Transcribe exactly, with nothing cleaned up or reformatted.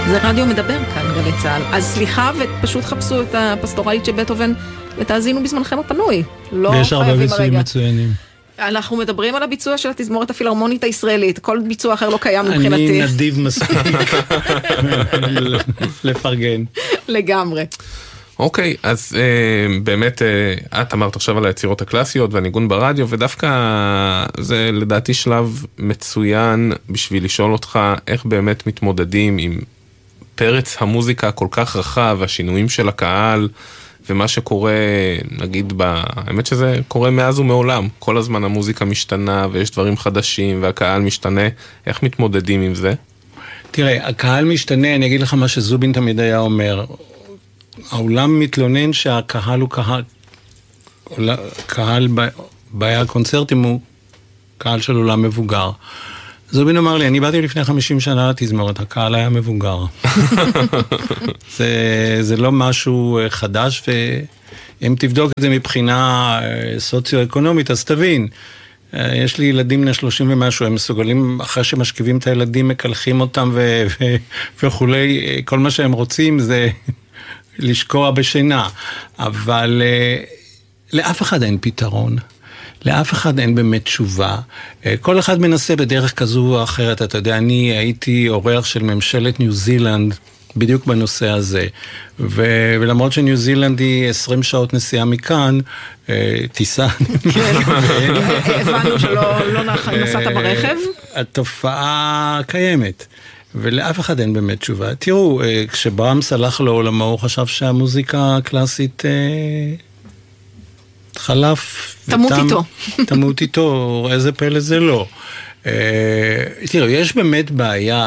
זה רדיו מדבר כאן, גלי צהל. אז סליחה ופשוט חפשו את הפסטורלית של בטהובן ותאזינו בזמנכם הפנוי. לא ויש הרבה חייבים ביצועים הרגע. מצוינים. אנחנו מדברים על הביצוע של התזמורת הפילהרמונית הישראלית. כל ביצוע אחר לא קיים מבחינתי. אני נדיב מספיק לפרגן. לגמרי. אוקיי, אז אה, באמת אה, את אמרת עכשיו על היצירות הקלאסיות והניגון ברדיו, ודווקא זה לדעתי שלב מצוין בשביל לשאול אותך איך באמת מתמודדים עם פרץ המוזיקה הכל כך רחב, השינויים של הקהל, ומה שקורה, נגיד, האמת שזה קורה מאז ומעולם, כל הזמן המוזיקה משתנה ויש דברים חדשים והקהל משתנה, איך מתמודדים עם זה? תראה, הקהל משתנה, אני אגיד לך מה שזובין תמיד היה אומר, העולם מתלונן שהקהל הוא קהל, קהל בעיה הקונצרטים הוא קהל של עולם מבוגר. זובין אמר לי, אני באתי לפני חמישים שנה לתזמורת, הקהל היה מבוגר. זה, זה לא משהו חדש, ואם תבדוק את זה מבחינה סוציו-אקונומית, אז תבין, יש לי ילדים בני שלושים ומשהו, הם מסוגלים, אחרי שמשכיבים את הילדים, מקלחים אותם ו- ו- וכולי, כל מה שהם רוצים זה לשקוע בשינה, אבל לאף אחד אין פתרון. לאף אחד אין באמת תשובה. כל אחד מנסה בדרך כזו או אחרת. אתה יודע, אני הייתי אורח של ממשלת ניו זילנד, בדיוק בנושא הזה. ו- ולמרות שניו זילנד היא עשרים שעות נסיעה מכאן, טיסה. הבנו שלא נסעת ברכב? התופעה קיימת. ולאף אחד אין באמת תשובה. תראו, כשברמס הלך לעולמו, הוא חשב שהמוזיקה הקלאסית חלף. תמות איתו. תמות איתו, איזה פלא זה לא. תראו, יש באמת בעיה